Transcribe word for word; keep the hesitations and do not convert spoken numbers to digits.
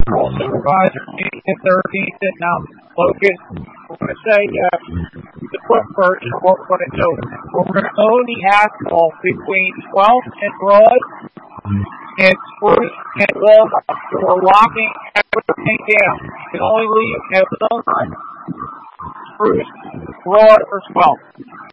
Patrol Supervisor, eighteen thirteenth and now Locust. We're going to say uh, the foot first, what we're going to do. We're going to own the asphalt between twelfth and Broad and Spruce and Walnut. We're locking everything down. You can only leave Evan Spruce, Broad, or twelfth.